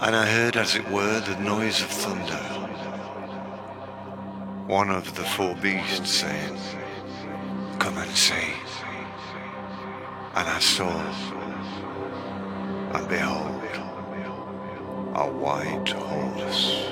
And I heard, as it were, the noise of thunder, one of the four beasts saying, "Come and see." And I saw, and behold, a white horse.